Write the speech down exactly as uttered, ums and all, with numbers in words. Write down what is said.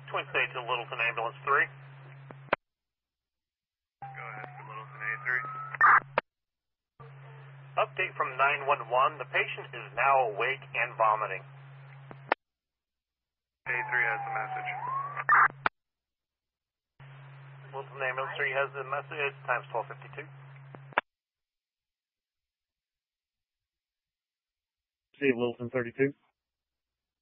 Twin State to Littleton Ambulance three. Go ahead for Littleton A three. Update from nine one one. The patient is now awake and vomiting. A three has the message. Littleton Ambulance three has the message. Time's twelve fifty-two. See Littleton thirty-two.